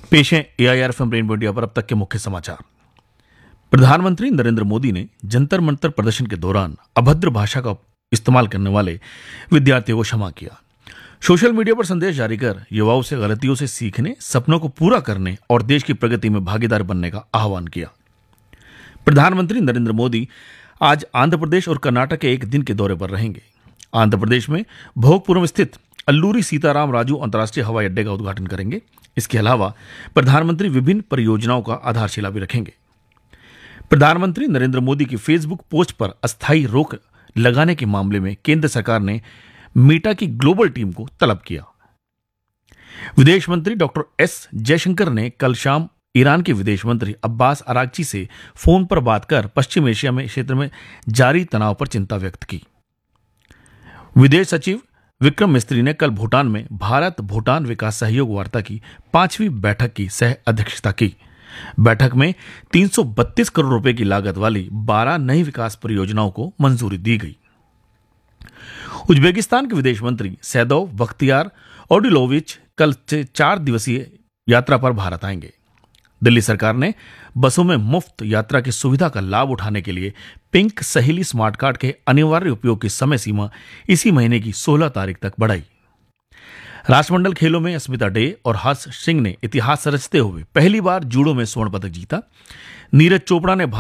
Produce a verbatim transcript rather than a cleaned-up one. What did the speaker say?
पेश है AIR FM rainbow India पर अब तक के मुख्य समाचार। प्रधानमंत्री नरेंद्र मोदी ने जंतर मंतर प्रदर्शन के दौरान अभद्र भाषा का इस्तेमाल करने वाले विद्यार्थियों को क्षमा किया। सोशल मीडिया पर संदेश जारी कर युवाओं से गलतियों से सीखने, सपनों को पूरा करने और देश की प्रगति में भागीदार बनने का आह्वान किया। प्रधानमंत्री नरेंद्र मोदी आज आंध्र प्रदेश और कर्नाटक के एक दिन के दौरे पर रहेंगे। आंध्र प्रदेश में भोगपुरम स्थित अल्लूरी सीताराम राजू अंतर्राष्ट्रीय हवाई अड्डे का उद्घाटन करेंगे। इसके अलावा प्रधानमंत्री विभिन्न परियोजनाओं का आधारशिला भी रखेंगे। प्रधानमंत्री नरेंद्र मोदी की फेसबुक पोस्ट पर अस्थायी रोक लगाने के मामले में केंद्र सरकार ने मीटा की ग्लोबल टीम को तलब किया। विदेश मंत्री डॉक्टर एस जयशंकर ने कल शाम ईरान के विदेश मंत्री अब्बास अरागची से फोन पर बात कर पश्चिम एशिया में क्षेत्र में जारी तनाव पर चिंता व्यक्त की। विदेश सचिव विक्रम मिस्त्री ने कल भूटान में भारत भूटान विकास सहयोग वार्ता की पांचवी बैठक की सह अध्यक्षता की। बैठक में तीन सौ बत्तीस करोड़ रुपए की लागत वाली बारह नई विकास परियोजनाओं को मंजूरी दी गई। उज्बेकिस्तान के विदेश मंत्री सैदोव बख्तियार ओडिलोविच कल से चार दिवसीय यात्रा पर भारत आएंगे। दिल्ली सरकार ने बसों में मुफ्त यात्रा की सुविधा का लाभ उठाने के लिए पिंक सहेली स्मार्ट कार्ड के अनिवार्य उपयोग की समय सीमा इसी महीने की सोलह तारीख तक बढ़ाई। राष्ट्रमंडल खेलों में अस्मिता डे और हर्ष सिंह ने इतिहास रचते हुए पहली बार जूडो में स्वर्ण पदक जीता। नीरज चोपड़ा ने